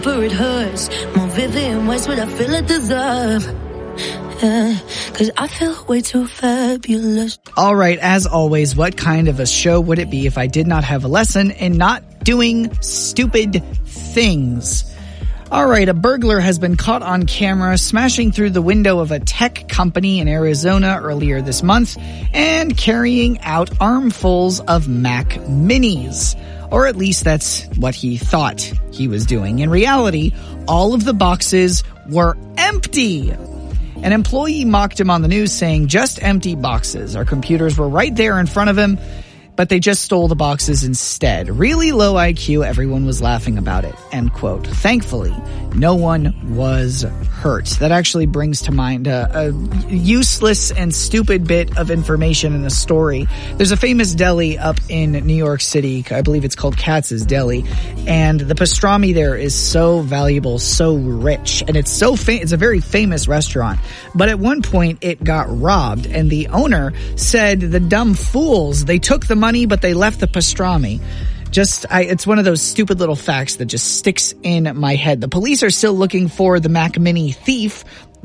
It hurts more vivid and worse what I feel I deserve. Cause I feel way too fabulous. All right, as always, what kind of a show would it be if I did not have a lesson in not doing stupid things? All right, a burglar has been caught on camera smashing through the window of a tech company in Arizona earlier this month and carrying out armfuls of Mac Minis. Or at least that's what he thought he was doing. In reality, all of the boxes were empty. An employee mocked him on the news saying, "Just empty boxes. Our computers were right there in front of him, but they just stole the boxes instead. Really low IQ, everyone was laughing about it," end quote. Thankfully, no one was hurt. That actually brings to mind a useless and stupid bit of information in a story. There's a famous deli up in New York City. I believe it's called Katz's Deli. And the pastrami there is so valuable, so rich. And it's it's a very famous restaurant. But at one point, it got robbed. And the owner said, "The dumb fools, they took the money, but they left the pastrami." It's one of those stupid little facts that just sticks in my head. The police are still looking for the Mac Mini thief,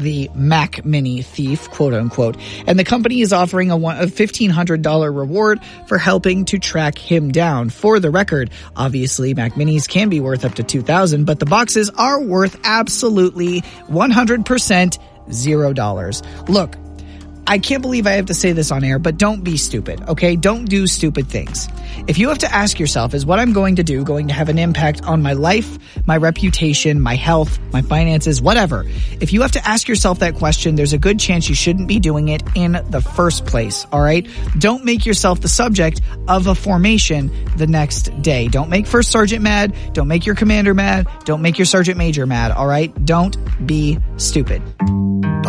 quote unquote, and the company is offering a $1,500 reward for helping to track him down. For the record, obviously Mac Minis can be worth up to $2,000, but the boxes are worth absolutely 100% $0. Look, I can't believe I have to say this on air, but don't be stupid, okay? Don't do stupid things. If you have to ask yourself, is what I'm going to do going to have an impact on my life, my reputation, my health, my finances, whatever? If you have to ask yourself that question, there's a good chance you shouldn't be doing it in the first place, all right? Don't make yourself the subject of a formation the next day. Don't make First Sergeant mad. Don't make your commander mad. Don't make your Sergeant Major mad, all right? Don't be stupid.